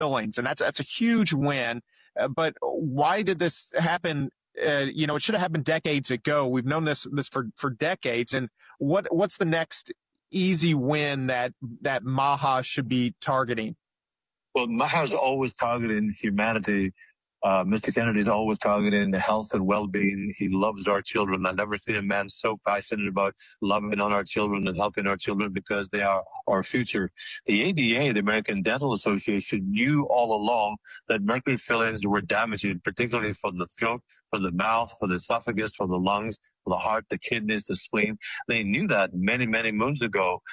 fillings, and that's a huge win. But why did this happen? It should have happened decades ago. We've known this for decades. And what's the next easy win that MAHA should be targeting? Well, MAHA's always targeting humanity. Mr. Kennedy's always targeting the health and well-being. He loves our children. I've never seen a man so passionate about loving on our children and helping our children because they are our future. The ADA, the American Dental Association, knew all along that mercury fillings were damaging, particularly for the throat, for the mouth, for the esophagus, for the lungs, for the heart, the kidneys, the spleen. They knew that many, many moons ago.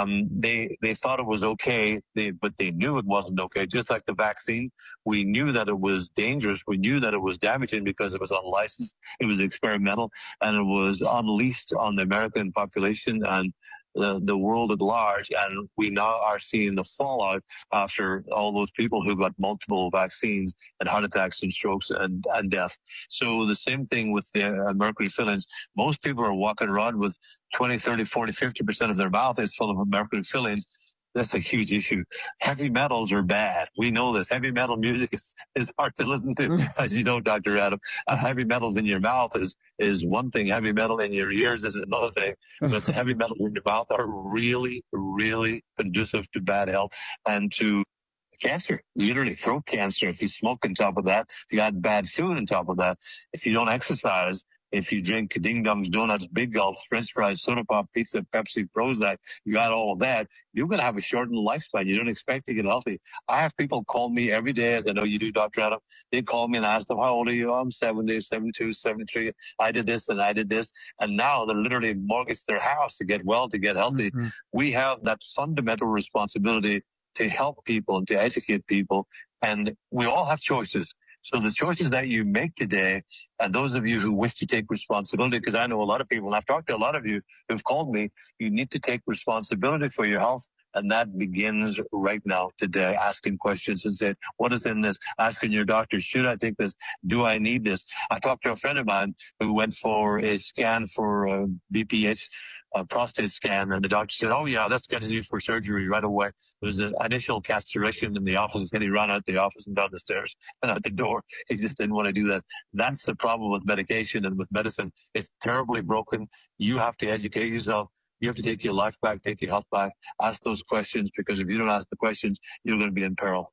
They thought it was okay, but they knew it wasn't okay. Just like the vaccine, we knew that it was dangerous. We knew that it was damaging because it was unlicensed, it was experimental, and it was unleashed on the American population and the world at large. And we now are seeing the fallout after all those people who got multiple vaccines and heart attacks and strokes and death. So the same thing with the mercury fillings. Most people are walking around with 20, 30, 40, 50% of their mouth is full of mercury fillings. That's a huge issue. Heavy metals are bad. We know this. Heavy metal music is hard to listen to, as you know, Dr. Adam. Heavy metals in your mouth is one thing. Heavy metal in your ears is another thing. But the heavy metals in your mouth are really, really conducive to bad health and to cancer, literally throat cancer. If you smoke on top of that, if you add bad food on top of that, if you don't exercise, if you drink Ding Dongs, donuts, Big Gulps, French fries, soda pop, pizza, Pepsi, Prozac, you got all of that, you're going to have a shortened lifespan. You don't expect to get healthy. I have people call me every day, as I know you do, Dr. Adam. They call me and ask them, how old are you? I'm 70, 72, 73. I did this and I did this. And now they're literally mortgaged their house to get well, to get healthy. Mm-hmm. We have that fundamental responsibility to help people and to educate people. And we all have choices. So the choices that you make today, and those of you who wish to take responsibility, because I know a lot of people, and I've talked to a lot of you who've called me, you need to take responsibility for your health. And that begins right now, today, asking questions and saying, what is in this? Asking your doctor, should I take this? Do I need this? I talked to a friend of mine who went for a scan for BPH, a prostate scan, and the doctor said, oh yeah, that's going to need for surgery right away. There was an initial castration in the office, and he ran out the office and down the stairs and out the door. He just didn't want to do that. That's the problem with medication and with medicine. It's terribly broken. You have to educate yourself. You have to take your life back, take your health back, ask those questions, because if you don't ask the questions, you're going to be in peril.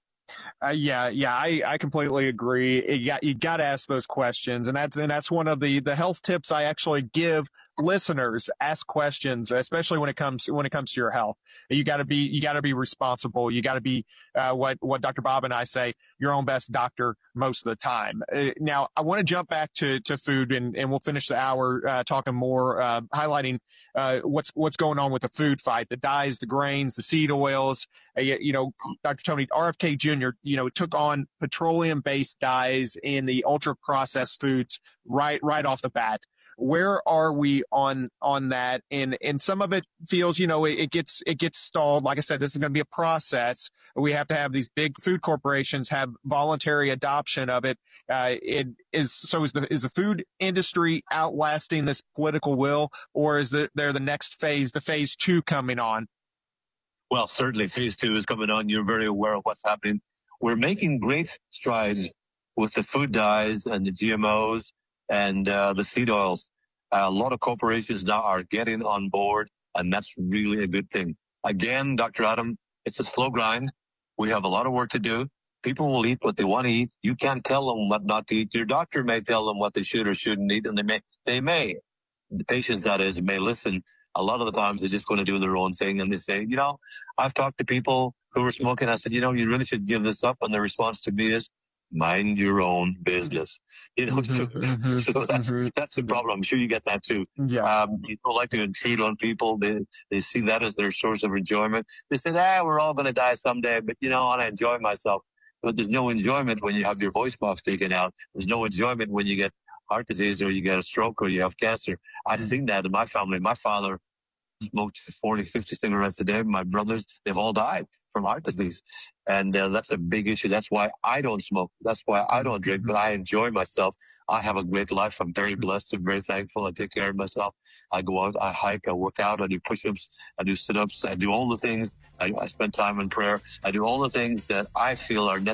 I completely agree. You got to ask those questions, and that's one of the health tips I actually give listeners. Ask questions, especially when it comes to your health. You got to be responsible. You got to be what Dr. Bob and I say, your own best doctor most of the time. Now I want to jump back to food, and we'll finish the hour talking more, highlighting what's going on with the food fight, the dyes, the grains, the seed oils. Dr. Tony, RFK Jr., took on petroleum-based dyes in the ultra-processed foods right off the bat. Where are we on that? And some of it feels, it gets stalled. Like I said, this is going to be a process. We have to have these big food corporations have voluntary adoption of it. Is the food industry outlasting this political will, or is there the next phase, the phase 2 coming on? Well, certainly phase 2 is coming on. You're very aware of what's happening. We're making great strides with the food dyes and the GMOs and the seed oils. A lot of corporations now are getting on board, and that's really a good thing. Again, Dr. Adam, it's a slow grind. We have a lot of work to do. People will eat what they want to eat. You can't tell them what not to eat. Your doctor may tell them what they should or shouldn't eat, and they may. The patients, that is, may listen. A lot of the times they're just going to do their own thing, and they say, I've talked to people who were smoking. I said, you really should give this up. And the response to me is, mind your own business. So that's the problem. I'm sure you get that too. Yeah. People like to intrude on people. They see that as their source of enjoyment. They say, we're all going to die someday, but I want to enjoy myself. But there's no enjoyment when you have your voice box taken out. There's no enjoyment when you get heart disease or you get a stroke or you have cancer. I've seen that in my family. My father smoked 40, 50 cigarettes a day. My brothers, they've all died from heart disease. And that's a big issue. That's why I don't smoke. That's why I don't drink, but I enjoy myself. I have a great life. I'm very blessed and very thankful. I take care of myself. I go out, I hike, I work out, I do push-ups, I do sit-ups, I do all the things. I spend time in prayer. I do all the things that I feel are necessary